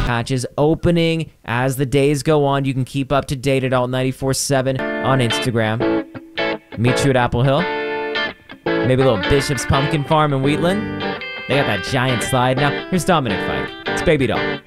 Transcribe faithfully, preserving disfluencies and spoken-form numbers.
patches opening as the days go on. You can keep up to date at alt ninety-four seven on Instagram. Meet you at Apple Hill. Maybe a little Bishop's Pumpkin Farm in Wheatland. They got that giant slide now. Here's Dominic Fike. It's Baby Doll.